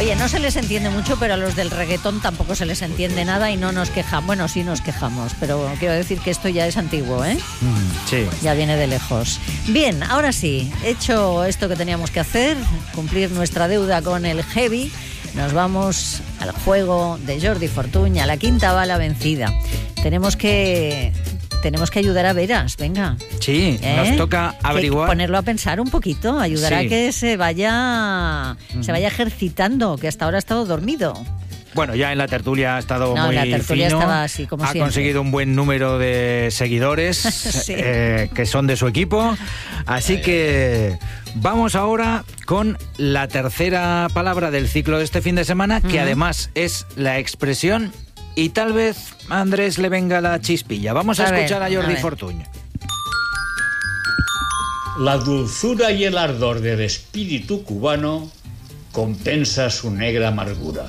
Oye, no se les entiende mucho, pero a los del reggaetón tampoco se les entiende nada y no nos quejamos. Bueno, sí nos quejamos, pero quiero decir que esto ya es antiguo, ¿eh? Sí. Ya viene de lejos. Bien, ahora sí, hecho esto que teníamos que hacer, cumplir nuestra deuda con el heavy, nos vamos al juego de Jordi Fortuny, a la quinta bala vencida. Tenemos que ayudar a Veras, venga. Sí, nos toca averiguar. Ponerlo a pensar un poquito, ayudar a Sí. que se vaya ejercitando, que hasta ahora ha estado dormido. Bueno, ya en la tertulia ha estado muy la tertulia fino. estaba así, como ha siempre. conseguido un buen número de seguidores Sí. que son de su equipo. Así que vamos ahora con la tercera palabra del ciclo de este fin de semana, que además es la expresión y tal vez a Andrés le venga la chispilla. Vamos a escuchar a Jordi Fortuny. La dulzura y el ardor del espíritu cubano compensa su negra amargura.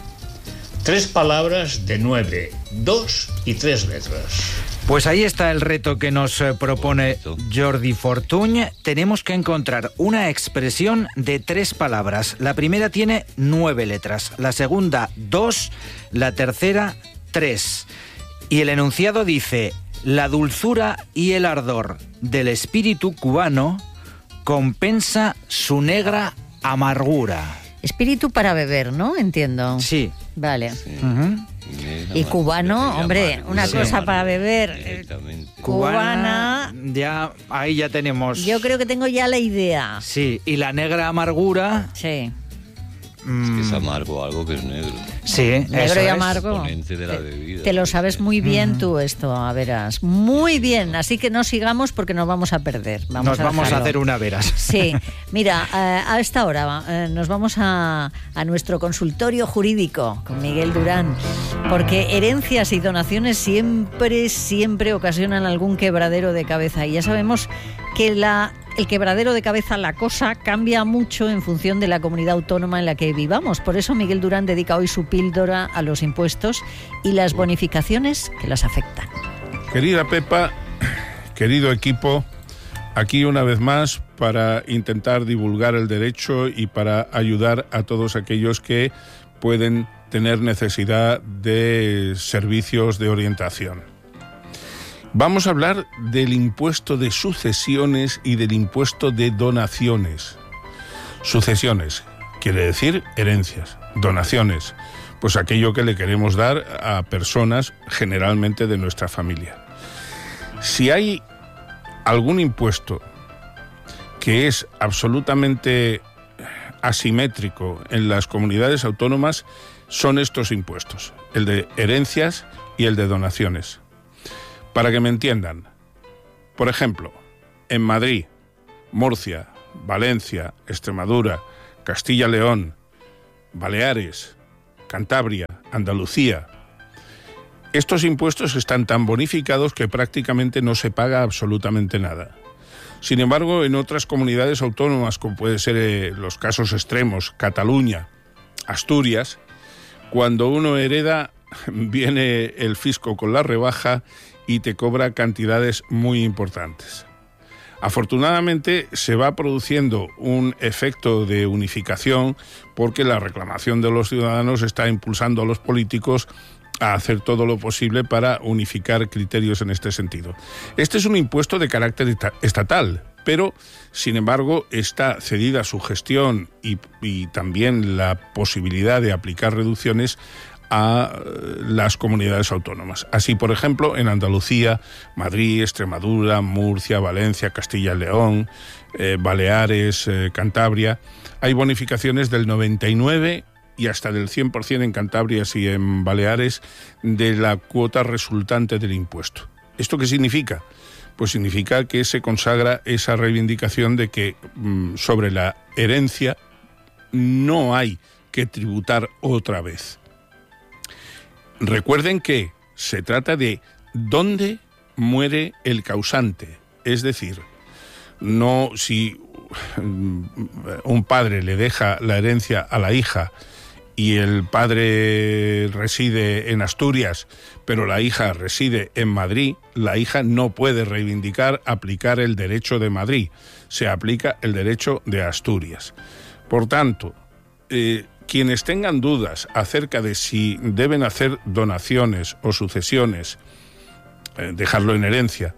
3 palabras de 9, 2 y 3 letras. Pues ahí está el reto que nos propone Jordi Fortuny. Tenemos que encontrar una expresión de 3 palabras. La primera tiene 9 letras, la segunda 2, la tercera 3. Y el enunciado dice: la dulzura y el ardor del espíritu cubano compensa su negra amargura. Espíritu para beber, ¿no? Entiendo. Sí. Vale. Sí. Y cubano, hombre, una Sí. cosa para beber. Cubana. Ya, ahí ya tenemos. Yo creo que tengo ya la idea. Sí, y la negra amargura. Sí. Es que es amargo algo que es negro. Sí, Negro eso y es. amargo. Exponente de la bebida. Te lo sabes muy bien tú esto, a Veras. Muy bien. Así que no sigamos porque nos vamos a perder. Nos vamos a dejarlo. hacer una Veras. Sí, mira, a esta hora nos vamos a nuestro consultorio jurídico con Miguel Durán, porque herencias y donaciones siempre ocasionan algún quebradero de cabeza, y ya sabemos que el quebradero de cabeza, la cosa, cambia mucho en función de la comunidad autónoma en la que vivamos. Por eso Miguel Durán dedica hoy su píldora a los impuestos y las bonificaciones que las afectan. Querida Pepa, querido equipo, aquí una vez más para intentar divulgar el derecho y para ayudar a todos aquellos que pueden tener necesidad de servicios de orientación. Vamos a hablar del impuesto de sucesiones y del impuesto de donaciones. Sucesiones quiere decir herencias, donaciones, pues aquello que le queremos dar a personas generalmente de nuestra familia. Si hay algún impuesto que es absolutamente asimétrico en las comunidades autónomas, son estos impuestos, el de herencias y el de donaciones. Para que me entiendan, por ejemplo, en Madrid, Murcia, Valencia, Extremadura, Castilla-León, Baleares, Cantabria, Andalucía, estos impuestos están tan bonificados que prácticamente no se paga absolutamente nada. Sin embargo, en otras comunidades autónomas, como puede ser los casos extremos, Cataluña, Asturias, cuando uno hereda, viene el fisco con la rebaja y te cobra cantidades muy importantes. Afortunadamente se va produciendo un efecto de unificación porque la reclamación de los ciudadanos está impulsando a los políticos a hacer todo lo posible para unificar criterios en este sentido. Este es un impuesto de carácter estatal, pero, sin embargo, está cedida su gestión y también la posibilidad de aplicar reducciones a las comunidades autónomas. Así, por ejemplo, en Andalucía, Madrid, Extremadura, Murcia, Valencia, Castilla y León, Baleares, Cantabria, hay bonificaciones del 99% y hasta del 100% en Cantabria y en Baleares de la cuota resultante del impuesto. ¿Esto qué significa? Pues significa que se consagra esa reivindicación de que sobre la herencia no hay que tributar otra vez. Recuerden que se trata de dónde muere el causante, es decir, no si un padre le deja la herencia a la hija y el padre reside en Asturias, pero la hija reside en Madrid, la hija no puede reivindicar aplicar el derecho de Madrid, se aplica el derecho de Asturias. Por tanto, quienes tengan dudas acerca de si deben hacer donaciones o sucesiones, dejarlo en herencia,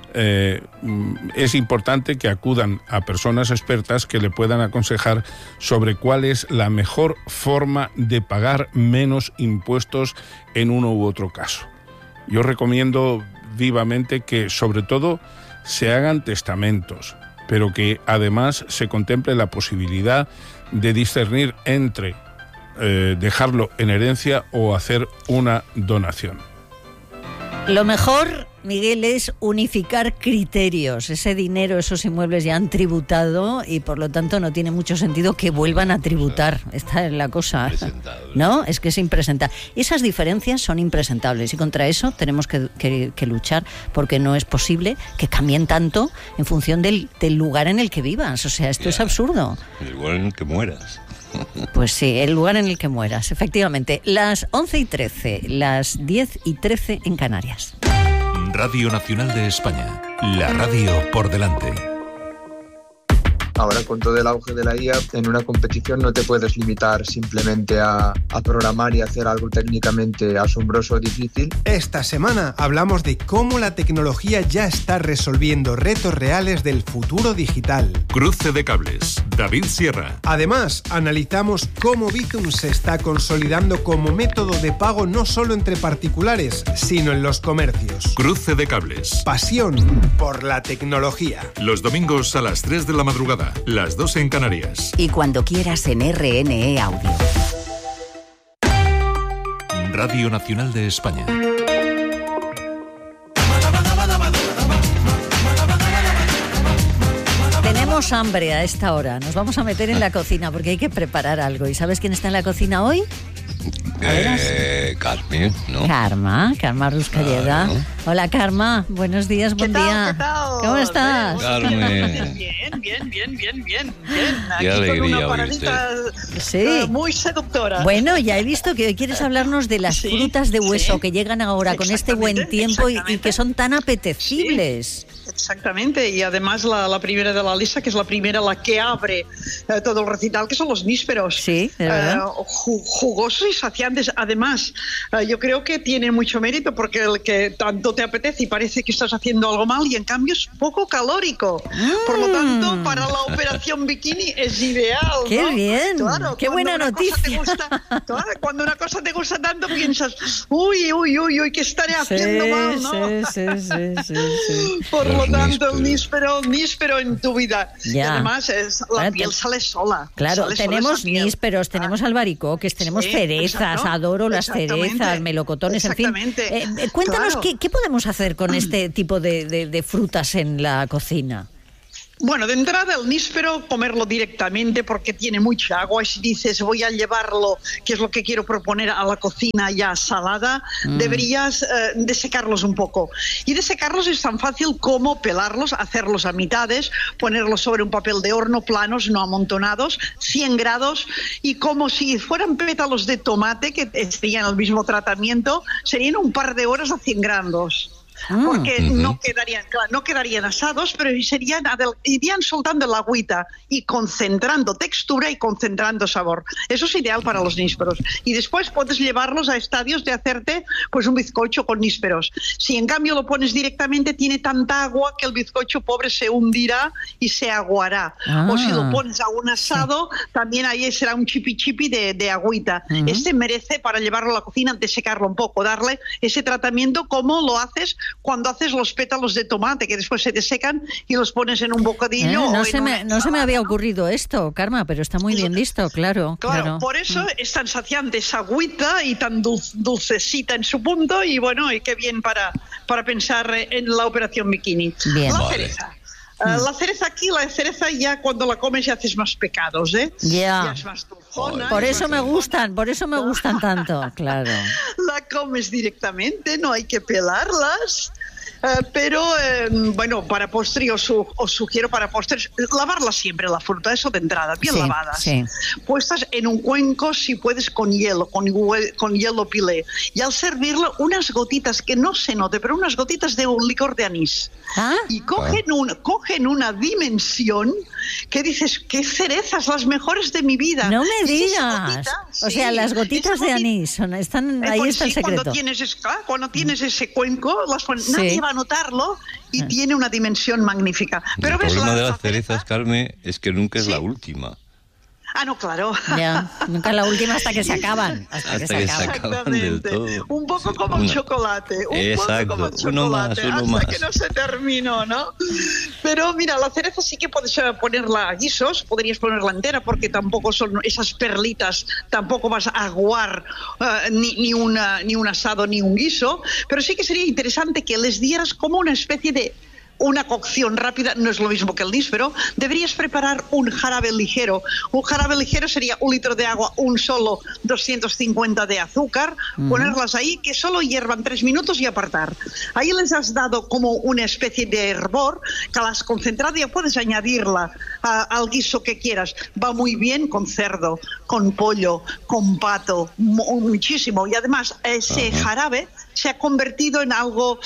es importante que acudan a personas expertas que le puedan aconsejar sobre cuál es la mejor forma de pagar menos impuestos en uno u otro caso. Yo recomiendo vivamente que, sobre todo, se hagan testamentos, pero que además se contemple la posibilidad de discernir entre dejarlo en herencia o hacer una donación. Lo mejor, Miguel, es unificar criterios. Ese dinero, esos inmuebles ya han tributado y por lo tanto no tiene mucho sentido que vuelvan a tributar. Esta es la cosa, ¿no? Es que es impresentable. Esas diferencias son impresentables y contra eso tenemos que luchar, porque no es posible que cambien tanto en función del lugar en el que vivas. O sea, esto es absurdo. El lugar en el que mueras. Pues sí, el lugar en el que mueras, efectivamente. Las 11:13, las 10:13 en Canarias. Radio Nacional de España, la radio por delante. Ahora, con todo el auge de la IA, en una competición no te puedes limitar simplemente a programar y hacer algo técnicamente asombroso o difícil. Esta semana hablamos de cómo la tecnología ya está resolviendo retos reales del futuro digital. Cruce de cables, David Sierra. Además, analizamos cómo Bizum se está consolidando como método de pago no solo entre particulares, sino en los comercios. Cruce de cables. Pasión por la tecnología. Los domingos a las 3 de la madrugada. Las 2 en Canarias. Y cuando quieras en RNE Audio. Radio Nacional de España. Tenemos hambre a esta hora. Nos vamos a meter en la cocina porque hay que preparar algo. ¿Y sabes quién está en la cocina hoy? Carmen, ¿no? Karma Ruscalleda. Claro. Hola, Karma. Buenos días, buen día. ¿Qué tal? ¿Cómo estás? Carmen. Bien. Qué Aquí alegría con una oírte. paradita Sí. muy seductora. Bueno, ya he visto que hoy quieres hablarnos de las frutas de hueso que llegan ahora con este buen tiempo y que son tan apetecibles. Exactamente, y además la primera de la lista, que es la primera, la que abre todo el recital, que son los nísperos. Sí, de verdad. Jugosos y saciantes. Además, yo creo que tiene mucho mérito porque el que tanto te apetece y parece que estás haciendo algo mal y en cambio es poco calórico. Por lo tanto, para la operación bikini es ideal, ¿no? ¡Qué bien! Claro, ¡Qué buena noticia! Cuando una cosa te gusta tanto piensas, uy, ¿qué estaré haciendo mal, no? Sí. Por lo Los tanto, el nísperos. níspero en tu vida. Ya. Y además la piel sale sola. Claro, Sale sola tenemos esa piel. nísperos, tenemos albaricoques, tenemos Sí, cerezas, exacto. adoro las Exactamente. cerezas, melocotones, en fin. Exactamente. Cuéntanos, Claro. ¿qué podemos hacer con este tipo de frutas en la cocina? Bueno, de entrada el níspero, comerlo directamente porque tiene mucha agua. Y si dices voy a llevarlo, que es lo que quiero proponer, a la cocina ya salada, deberías desecarlos un poco. Y desecarlos es tan fácil como pelarlos, hacerlos a mitades, ponerlos sobre un papel de horno planos, no amontonados, 100 grados, y como si fueran pétalos de tomate que estarían el mismo tratamiento, serían un par de horas a 100 grados. Porque no quedarían asados, pero irían soltando el agüita y concentrando textura y concentrando sabor. Eso es ideal para los nísperos. Y después puedes llevarlos a estadios de hacerte pues un bizcocho con nísperos. Si en cambio lo pones directamente, tiene tanta agua que el bizcocho pobre se hundirá y se aguará. O si lo pones a un asado, también ahí será un chipi de agüita. Este merece, para llevarlo a la cocina, desecarlo un poco, darle ese tratamiento como lo haces cuando haces los pétalos de tomate, que después se te secan y los pones en un bocadillo. No se me había ocurrido esto, Karma, pero está muy bien visto, claro. Por eso es tan saciante esa agüita y tan dulcecita en su punto, y bueno, y qué bien para pensar en la operación bikini. Bien. La Vale. cereza. La cereza ya cuando la comes ya haces más pecados, ¿eh? Ya. Ya es más dulzona. Por es eso más me gustan tanto, claro. La comes directamente, no hay que pelarlas. Bueno, para postre os sugiero para postres lavarla siempre la fruta, eso de entrada, bien lavadas. Sí. Puestas en un cuenco, si puedes, con hielo pilé. Y al servirlo, unas gotitas, que no se note, pero unas gotitas de un licor de anís. Y cogen una dimensión que dices, qué cerezas, las mejores de mi vida. No me digas. O sea, las gotitas de anís, están ahí, está el secreto. Cuando tienes ese cuenco, nadie va a notarlo y tiene una dimensión magnífica. Pero el problema de las cerezas, Carmen, es que nunca es la última. No, claro. Ya, nunca la última hasta que se acaban. Hasta que se acaban del todo. Un poco como el chocolate. Exacto, uno más. Hasta que no se terminó, ¿no? Pero mira, la cereza sí que puedes ponerla a guisos, podrías ponerla entera, porque tampoco son esas perlitas, tampoco vas a aguar ni un asado ni un guiso, pero sí que sería interesante que les dieras como una especie de una cocción rápida, no es lo mismo que el níspero. Deberías preparar un jarabe ligero. Un jarabe ligero sería 1 litro de agua, un solo 250 de azúcar, ponerlas ahí, que solo hiervan 3 minutos y apartar. Ahí les has dado como una especie de hervor, que la has concentrado y ya puedes añadirla al guiso que quieras. Va muy bien con cerdo, con pollo, con pato, muchísimo. Y además ese jarabe se ha convertido en algo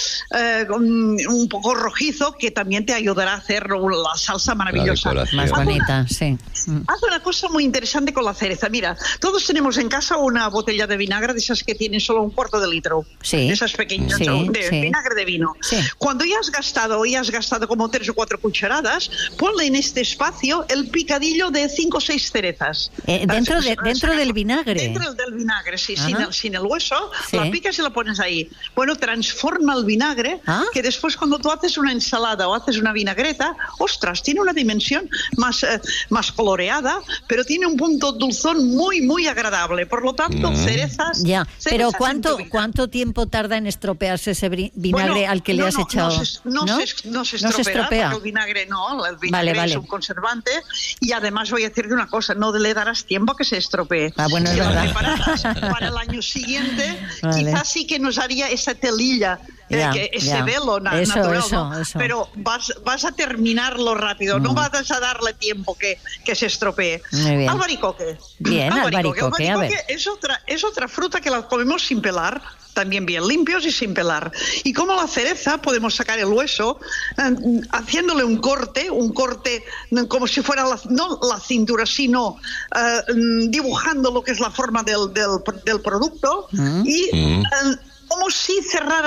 un poco rojizo, que también te ayudará a hacer la salsa maravillosa. Más bonita, sí. Haz una cosa muy interesante con la cereza. Mira, todos tenemos en casa una botella de vinagre, de esas que tienen solo 1/4 de litro. Sí. Esas pequeñas, vinagre de vino. Sí. Cuando ya has gastado como 3 o 4 cucharadas, ponle en este espacio el picadillo de 5 o 6 cerezas. Dentro del vinagre. Dentro del vinagre, sí, sin el hueso, la picas y la pones ahí. Bueno, transforma el vinagre, que después cuando tú haces una ensalada o haces una vinagreta, ostras, tiene una dimensión más coloreada, pero tiene un punto dulzón muy, muy agradable. Por lo tanto, cerezas... Ya, pero ¿cuánto tiempo tarda en estropearse ese vinagre al que le has echado? No se estropea. El vinagre es un conservante, y además voy a decirte una cosa, no le darás tiempo a que se estropee. Bueno, es verdad. Para el año siguiente, quizás sí que nos haría esa telilla, ese velo natural, eso. Pero vas a terminarlo rápido, no vas a darle tiempo que se estropee. Albaricoque. Bien, albaricoque, a ver. Es otra fruta que la comemos sin pelar, también bien limpios y sin pelar. Y como la cereza, podemos sacar el hueso haciéndole un corte como si fuera no la cintura, sino dibujando lo que es la forma del producto y... como si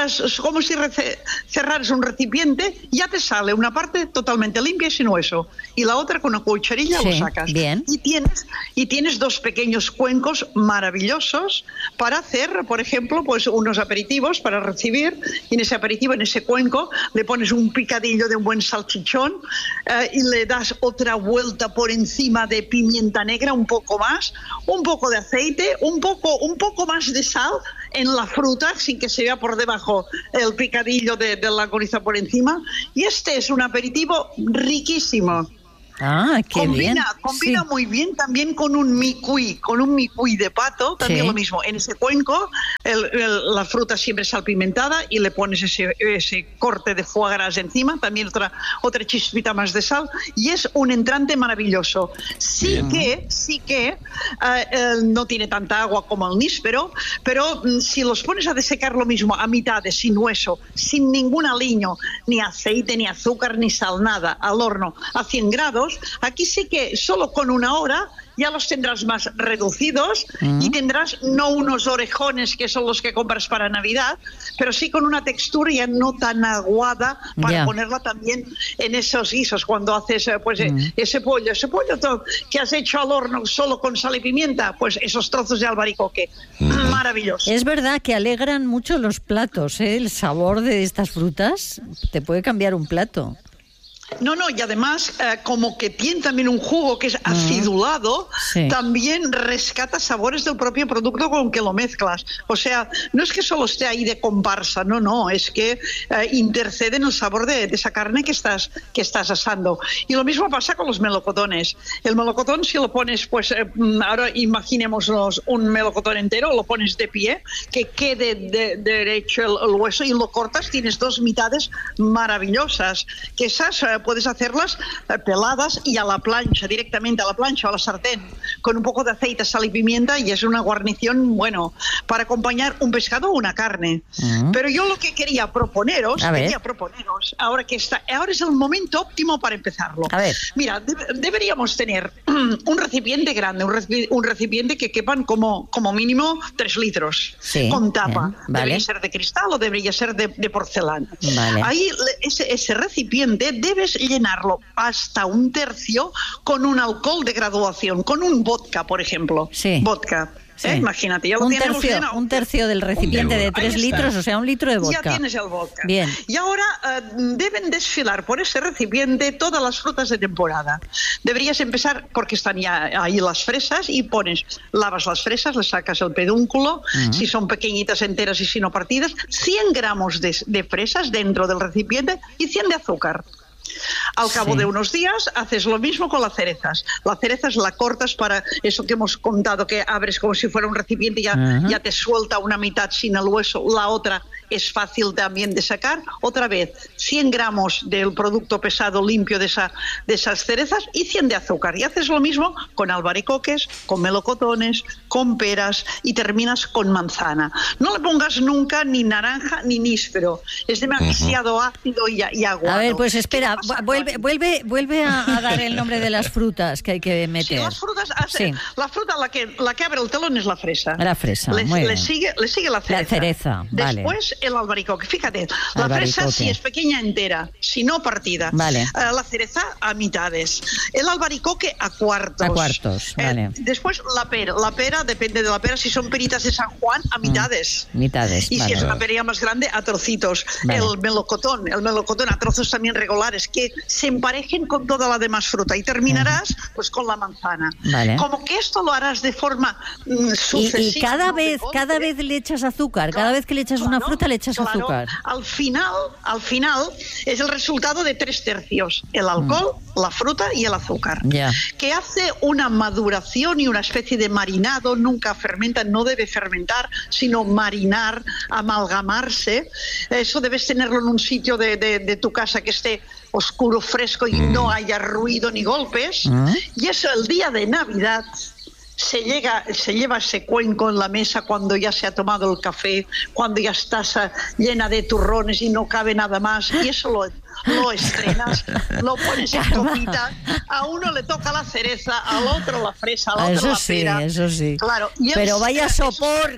cerraras un recipiente, ya te sale una parte totalmente limpia y sin hueso, y la otra con una cucharilla lo sacas. Bien. Y tienes 2 pequeños cuencos maravillosos para hacer, por ejemplo, pues unos aperitivos para recibir, y en ese aperitivo, en ese cuenco, le pones un picadillo de un buen salchichón y le das otra vuelta por encima de pimienta negra, un poco más, un poco de aceite, un poco más de sal en la fruta, sin que se vea por debajo el picadillo de la coriza por encima. Y este es un aperitivo riquísimo. Combina muy bien también con un micuí de pato, también lo mismo. En ese cuenco, la fruta siempre salpimentada, y le pones ese corte de foie gras encima, también otra chispita más de sal, y es un entrante maravilloso. Sí que no tiene tanta agua como el níspero, pero si los pones a desecar lo mismo, a mitad, sin hueso, sin ningún aliño, ni aceite, ni azúcar, ni sal, nada, al horno a 100 grados, aquí sí que solo con 1 hora ya los tendrás más reducidos y tendrás no unos orejones que son los que compras para Navidad, pero sí con una textura ya no tan aguada para ponerla también en esos guisos cuando haces ese pollo que has hecho al horno solo con sal y pimienta, pues esos trozos de albaricoque, maravilloso. Es verdad que alegran mucho los platos, el sabor de estas frutas te puede cambiar un plato. No, y además, como que tiene también un jugo que es acidulado, también rescata sabores del propio producto con que lo mezclas. O sea, no es que solo esté ahí de comparsa, no, es que intercede en el sabor de esa carne que estás asando. Y lo mismo pasa con los melocotones. El melocotón, si lo pones, pues ahora imaginémonos un melocotón entero, lo pones de pie, que quede derecho el hueso y lo cortas, tienes dos mitades maravillosas, que esas puedes hacerlas peladas y a la plancha, directamente a la plancha o a la sartén, con un poco de aceite, sal y pimienta, y es una guarnición, bueno, para acompañar un pescado o una carne. Pero yo lo que quería proponeros, ahora es el momento óptimo para empezarlo. Mira, deberíamos tener un recipiente grande, un recipiente que quepan como mínimo 3 litros, con tapa. Debería ser de cristal o debería ser de porcelana. Ahí ese recipiente debes llenarlo hasta 1/3 con un alcohol de graduación, con un vodka, por ejemplo. Vodka. Imagínate, ya lo tenemos llenado. 1/3 del recipiente de 3 litros, o sea, 1 litro de vodka. Ya tienes el vodka. Bien. Y ahora deben desfilar por ese recipiente todas las frutas de temporada. Deberías empezar, porque están ya ahí las fresas, y lavas las fresas, le sacas el pedúnculo, si son pequeñitas enteras y si no partidas, 100 gramos de fresas dentro del recipiente y 100 de azúcar. Al cabo de unos días haces lo mismo con las cerezas. Las cerezas la cortas para eso que hemos contado, que abres como si fuera un recipiente y ya te suelta una mitad sin el hueso, la otra es fácil también de sacar. Otra vez, 100 gramos del producto pesado limpio de esas cerezas y 100 de azúcar. Y haces lo mismo con albaricoques, con melocotones, con peras y terminas con manzana. No le pongas nunca ni naranja ni níspero. Es demasiado ácido y aguado. A ver, pues espera, vuelve a dar el nombre de las frutas que hay que meter. Sí, las frutas, la fruta la que abre el telón es la fresa. La fresa, muy bien. Le sigue la cereza. La cereza, vale. Después el albaricoque. Fíjate, la fresa si es pequeña entera, si no partida. Vale. La cereza a mitades. El albaricoque a cuartos. A cuartos, vale. Después la pera, depende de la pera, si son peritas de San Juan, a mitades. Mitades, y si es una pera más grande, a trocitos. El melocotón a trozos también regulares, que se emparejen con toda la demás fruta. Y terminarás pues con la manzana. Vale. Como que esto lo harás de forma sucesiva. Y cada vez le echas azúcar, cada vez que le echas una fruta le echas azúcar. Al final es el resultado de 3/3, el alcohol, la fruta y el azúcar, que hace una maduración y una especie de marinado. Nunca fermenta, no debe fermentar, sino marinar, amalgamarse. Eso debes tenerlo en un sitio de tu casa que esté oscuro, fresco y no haya ruido ni golpes. Y eso el día de Navidad se lleva ese cuenco en la mesa cuando ya se ha tomado el café, cuando ya estás llena de turrones y no cabe nada más, y eso lo estrenas, lo pones en copita, a uno le toca la cereza, al otro la fresa, al otro la pera. Eso sí. Claro, pero vaya sopor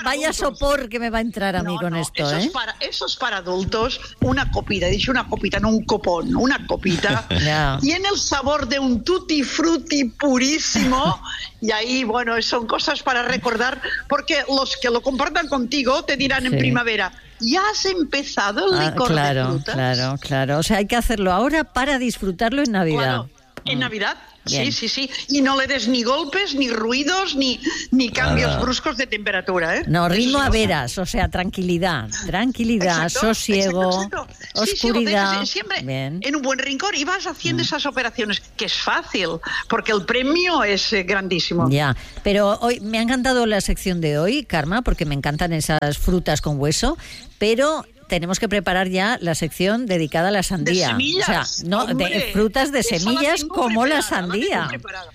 que me va a entrar a mí con esto, Eso es para adultos, una copita, he dicho una copita, no un copón, una copita. Tiene el sabor de un tutti frutti purísimo, y ahí, bueno, son cosas para recordar, porque los que lo compartan contigo te dirán en primavera: ¿ya has empezado el licor de frutas? Claro. O sea, hay que hacerlo ahora para disfrutarlo en Navidad. Claro, en Navidad. Bien. Sí. Y no le des ni golpes, ni ruidos, ni cambios bruscos de temperatura, No, ritmo a veras, o sea, tranquilidad, sosiego, oscuridad. Lo siempre en un buen rincón y vas haciendo esas operaciones, que es fácil, porque el premio es grandísimo. Ya, pero hoy me ha encantado la sección de hoy, Karma, porque me encantan esas frutas con hueso, pero tenemos que preparar ya la sección dedicada a la sandía. De semillas. O sea, de frutas de semillas como la sandía.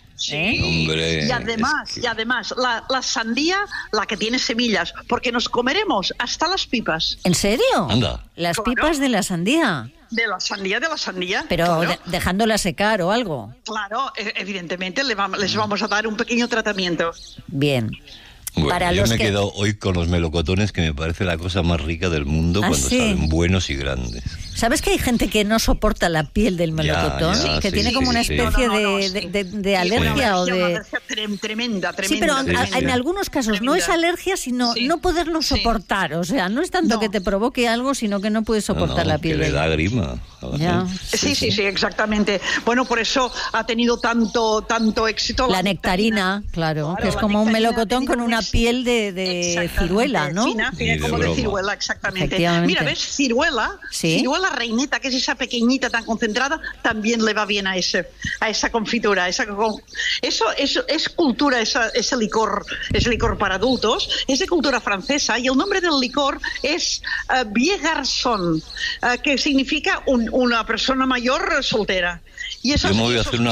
Sí. Hombre, y además la sandía, la que tiene semillas, porque nos comeremos hasta las pipas. ¿En serio? Anda. Las pipas de la sandía. De la sandía. Pero claro. Dejándola secar o algo. Claro, evidentemente les vamos a dar un pequeño tratamiento. Bien. Bueno, yo me he quedado hoy con los melocotones, que me parece la cosa más rica del mundo cuando saben buenos y grandes. ¿Sabes que hay gente que no soporta la piel del melocotón? Que tiene como una especie de alergia o de... Alergia tremenda. Sí, pero en algunos casos no es alergia, sino no poderlo soportar. O sea, no es tanto que te provoque algo, sino que no puedes soportar la piel. Que le da grima. Sí, exactamente. Bueno, por eso ha tenido tanto éxito la nectarina, claro, que es como un melocotón con una piel de ciruela, ¿no? Como de ciruela, exactamente. Mira, ¿ves? Ciruela reineta, que es esa pequeñita tan concentrada, también le va bien a esa confitura. Eso es cultura, ese licor para adultos, es de cultura francesa, y el nombre del licor es Vieux Garçon, que significa una persona mayor soltera. Y yo me voy a hacer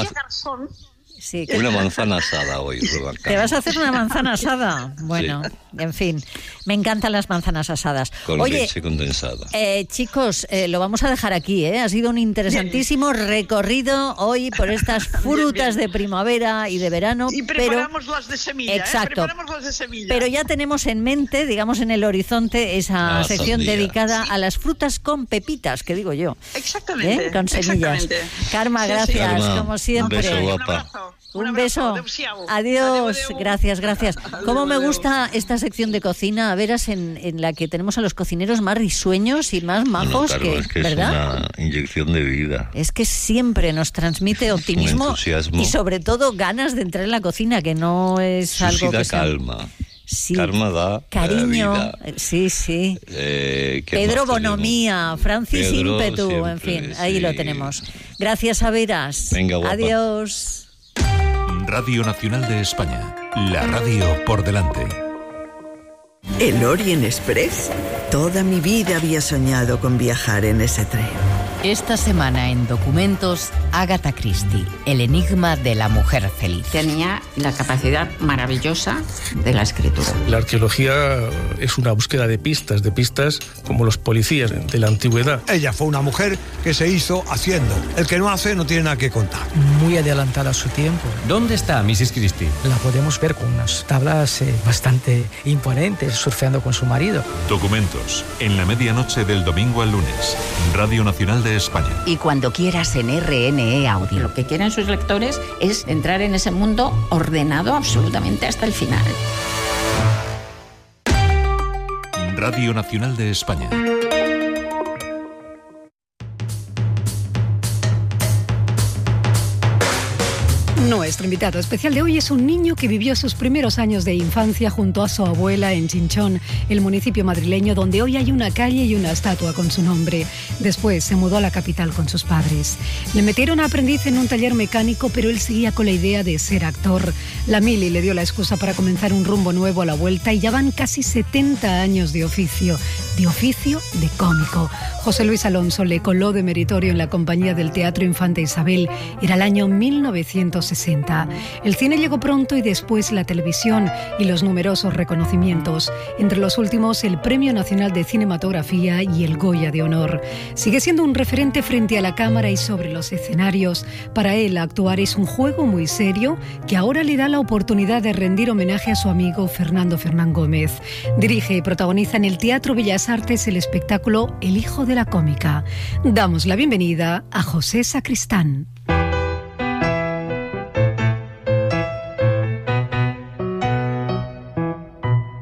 una manzana asada hoy, Rebeca. ¿Te vas a hacer una manzana asada? Bueno, en fin, me encantan las manzanas asadas. Con leche condensada. Chicos, lo vamos a dejar aquí, ¿eh? Ha sido un interesantísimo recorrido hoy por estas frutas de primavera y de verano. Y preparamos las de semilla. Exacto. Pero ya tenemos en mente, digamos en el horizonte, esa sección dedicada a las frutas con pepitas, que digo yo. Exactamente. Con semillas. Karma, gracias, Karma, como siempre. Un beso, guapa. Un beso. Adiós. Gracias. ¿Cómo me gusta esta sección de cocina? A veras, en la que tenemos a los cocineros más risueños y más majos, es que ¿verdad? Es una inyección de vida. Es que siempre nos transmite optimismo y sobre todo ganas de entrar en la cocina, que no es algo que sea... calma. Sí, Karma da cariño, vida. Sí. Pedro Bonomía, Francis Ímpetu, siempre, en fin, ahí lo tenemos. Gracias, Averas. Venga, guapa. Adiós. Radio Nacional de España, la radio por delante. ¿El Orient Express? Toda mi vida había soñado con viajar en ese tren. Esta semana en Documentos, Agatha Christie, el enigma de la mujer feliz. Tenía la capacidad maravillosa de la escritura. La arqueología es una búsqueda de pistas como los policías de la antigüedad. Ella fue una mujer que se hizo haciendo. El que no hace no tiene nada que contar. Muy adelantada a su tiempo. ¿Dónde está Mrs. Christie? La podemos ver con unas tablas bastante imponentes, surfeando con su marido. Documentos, en la medianoche del domingo al lunes. Radio Nacional de España. Y cuando quieras en RNE Audio. Lo que quieren sus lectores es entrar en ese mundo ordenado absolutamente hasta el final. Radio Nacional de España. Nuestro invitado especial de hoy es un niño que vivió sus primeros años de infancia junto a su abuela en Chinchón, el municipio madrileño donde hoy hay una calle y una estatua con su nombre. Después se mudó a la capital con sus padres. Le metieron a aprendiz en un taller mecánico, pero él seguía con la idea de ser actor. La mili le dio la excusa para comenzar un rumbo nuevo a la vuelta y ya van casi 70 años de oficio de cómico. José Luis Alonso le coló de meritorio en la compañía del Teatro Infanta Isabel. Era el año 1960. El cine llegó pronto y después la televisión y los numerosos reconocimientos. Entre los últimos, el Premio Nacional de Cinematografía y el Goya de Honor. Sigue siendo un referente frente a la cámara y sobre los escenarios. Para él, actuar es un juego muy serio que ahora le da la oportunidad de rendir homenaje a su amigo Fernando Fernán Gómez. Dirige y protagoniza en el Teatro Bellas Artes el espectáculo El Hijo de la Cómica. Damos la bienvenida a José Sacristán.